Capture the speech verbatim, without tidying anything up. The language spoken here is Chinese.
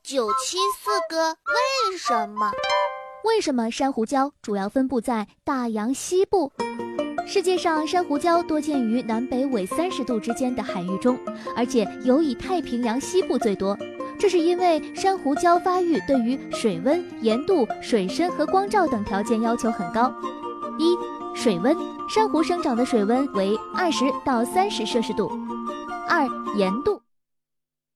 九七四个为什么？ 为什么珊瑚礁主要分布在大洋西部？世界上珊瑚礁多见于南北纬三十度之间的海域中，而且尤以太平洋西部最多。这是因为珊瑚礁发育对于水温、盐度、水深和光照等条件要求很高。一、水温，珊瑚生长的水温为二十到三十摄氏度。二、盐度。